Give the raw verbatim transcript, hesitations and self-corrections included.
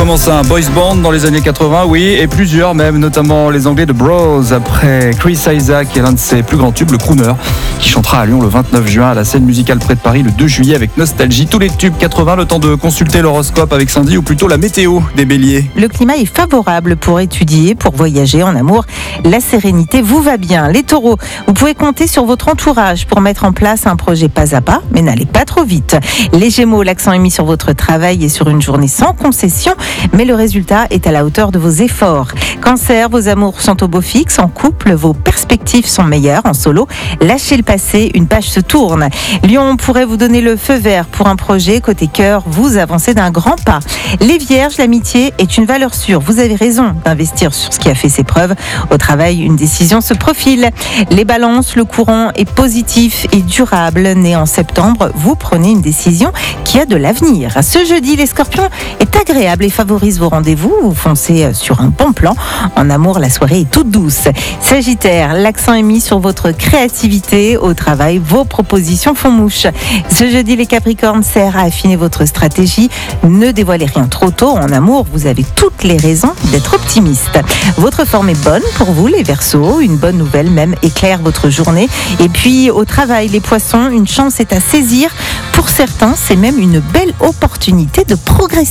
Comment ça, un boys band dans les années quatre-vingts? Oui, et plusieurs même, notamment les Anglais de Bros, après Chris Isaak et l'un de ses plus grands tubes, le crooner, qui chantera à Lyon le vingt-neuf juin à la scène musicale près de Paris le deux juillet avec Nostalgie. Tous les tubes quatre-vingts, le temps de consulter l'horoscope avec Sandy, ou plutôt la météo des béliers. Le climat est favorable pour étudier, pour voyager en amour. La sérénité vous va bien. Les taureaux, vous pouvez compter sur votre entourage pour mettre en place un projet pas à pas, mais n'allez pas trop vite. Les gémeaux, l'accent est mis sur votre travail et sur une journée sans concession, mais le résultat est à la hauteur de vos efforts. Cancer, vos amours sont au beau fixe. En couple, vos perspectives sont meilleures. En solo, lâchez le passé, une page se tourne. Lion pourrait vous donner le feu vert pour un projet. Côté cœur, vous avancez d'un grand pas. Les vierges, l'amitié est une valeur sûre. Vous avez raison d'investir sur ce qui a fait ses preuves. Au travail, une décision se profile. Les balances, le courant est positif et durable. Né en septembre, vous prenez une décision qui a de l'avenir. Ce jeudi, les scorpions est agréable et favorise vos rendez-vous. Vous foncez sur un bon plan. En amour, la soirée est toute douce. Sagittaire, l'accent est mis sur votre créativité. Au travail, vos propositions font mouche. Ce jeudi, les capricornes sert à affiner votre stratégie. Ne dévoilez rien trop tôt. En amour, vous avez toutes les raisons d'être optimiste. Votre forme est bonne pour vous, les Verseaux. Une bonne nouvelle même éclaire votre journée. Et puis, au travail, les poissons, une chance est à saisir. Pour certains, c'est même une belle opportunité de progresser.